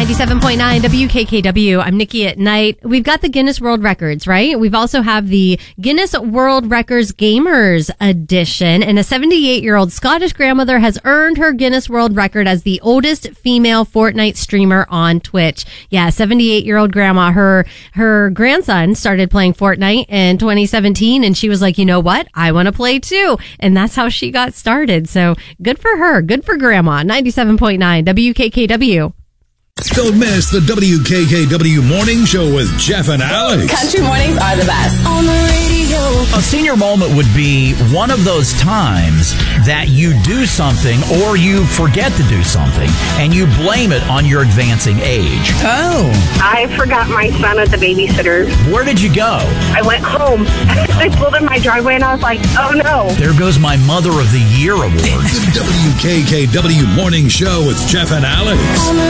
97.9 WKKW. I'm Nikki at Night. We've got the Guinness World Records, right? We've also have the Guinness World Records Gamers Edition. And a 78-year-old Scottish grandmother has earned her Guinness World Record as the oldest female Fortnite streamer on Twitch. Yeah, 78-year-old grandma. Her grandson started playing Fortnite in 2017, and she was like, you know what? I want to play too. And that's how she got started. So good for her. Good for grandma. 97.9 WKKW. Don't miss the WKKW Morning Show with Jeff and Alex. Country mornings are the best. On the radio. A senior moment would be one of those times that you do something or you forget to do something and you blame it on your advancing age. Oh. I forgot my son at the babysitter. Where did you go? I went home. I pulled in my driveway and I was like, oh no. There goes my Mother of the Year award. The WKKW Morning Show with Jeff and Alex.